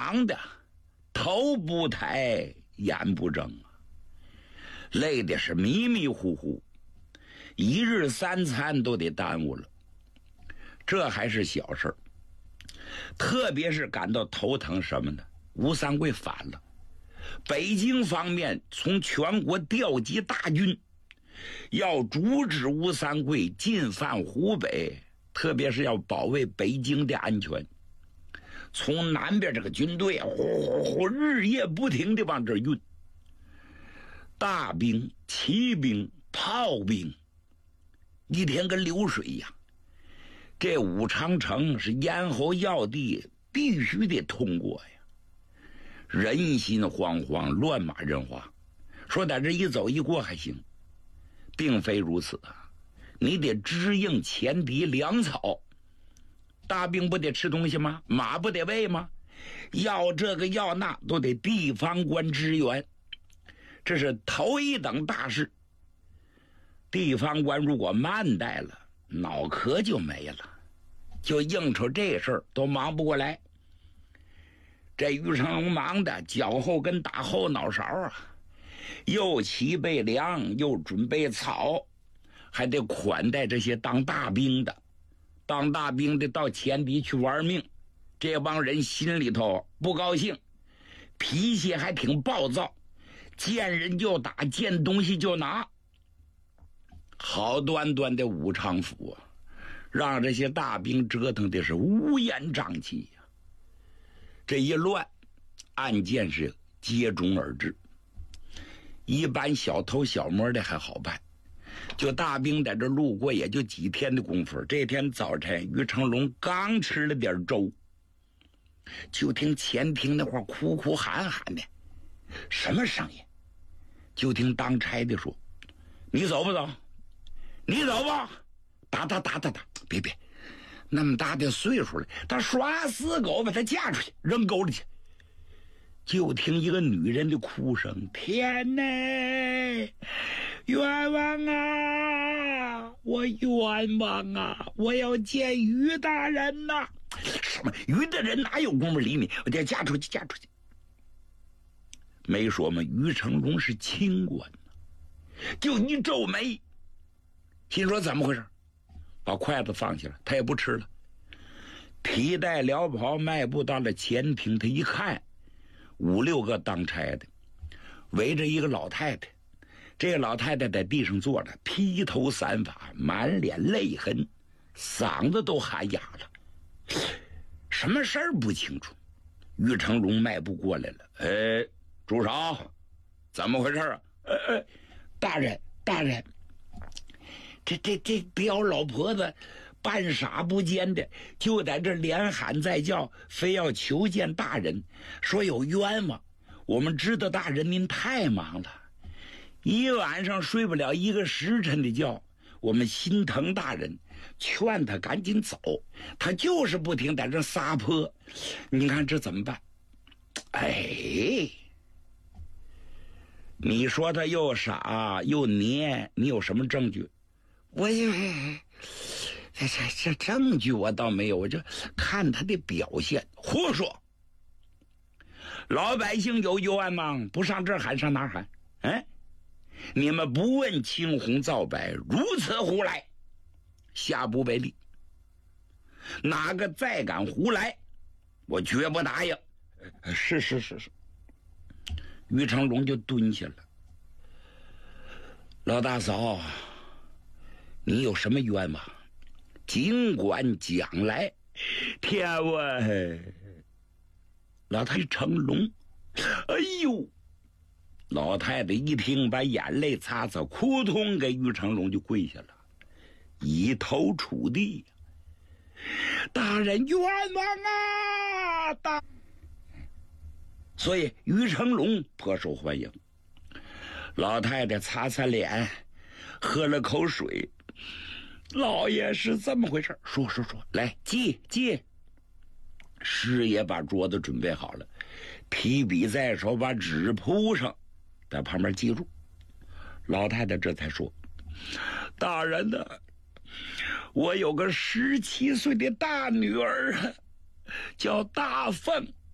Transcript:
忙的头不抬眼不睁啊，累的是迷迷糊糊，一日三餐都得耽误了。这还是小事儿，特别是感到头疼什么呢？吴三桂反了，北京方面从全国调集大军，要阻止吴三桂进犯湖北，特别是要保卫北京的安全。从南边这个军队日夜不停地往这运，大兵、骑兵、炮兵，一天跟流水一样。这武昌城是咽喉要地，必须得通过呀。人心惶惶，乱马人花。说在这一走一过还行，并非如此啊！你得支应前敌粮草，大兵不得吃东西吗？马不得喂吗？要这个要那都得地方官支援，这是头一等大事。地方官如果慢待了，脑壳就没了，就应酬这事儿都忙不过来。这于成龙忙的脚后跟打后脑勺啊，又齐备粮，又准备草，还得款待这些当大兵的。当大兵的到前敌去玩命，这帮人心里头不高兴，脾气还挺暴躁，见人就打，见东西就拿。好端端的武昌府啊，让这些大兵折腾的是乌烟瘴气呀。这一乱，案件是接踵而至。一般小偷小摸的还好办，就大兵在这路过也就几天的功夫。这天早晨，于成龙刚吃了点粥，就听前厅那块哭哭喊喊的，什么声音？就听当差的说：“你走不走？你走吧。打，别，那么大的岁数了，他耍死狗，把他嫁出去，扔沟里去。”就听一个女人的哭声：“天哪，冤枉啊！我冤枉啊！我要见于大人呐！”什么于大人哪有功夫理你？我得嫁出去。没说嘛，于成龙是清官呢，就一皱眉，心说怎么回事？把筷子放下了，他也不吃了，提带撩袍迈步到了前厅。他一看，5、6个当差的围着一个老太太，这个老太太在地上坐着，披头散发，满脸泪痕，嗓子都喊哑了。什么事儿不清楚。于成龙迈步过来了：“朱少，怎么回事啊？”“大人，这刁老婆子半傻不奸的，就在这连喊再叫，非要求见大人，说有冤枉。我们知道大人您太忙了，一晚上睡不了1个时辰的觉，我们心疼大人，劝他赶紧走，他就是不停在这撒泼，你看这怎么办？”“你说他又傻又黏，你有什么证据？”“我以为这证据我倒没有，我就看他的表现。”“胡说！老百姓有冤吗？不上这儿喊上哪儿喊？你们不问青红皂白，如此胡来，下不为例。哪个再敢胡来，我绝不答应。”“是。”于成龙就蹲下了。“老大嫂，你有什么冤枉？尽管讲来。”“天啊！”老太成龙，哎呦！老太太一听，把眼泪擦，扑通给于成龙就跪下了，一头触地。“大人冤枉啊！大……”所以于成龙颇受欢迎。老太太擦擦脸，喝了口水：“老爷是这么回事。说，来记。”师爷把桌子准备好了，提笔在手，把纸铺上，在旁边记住。老太太这才说：“大人呢，我有个17岁的大女儿，叫大凤，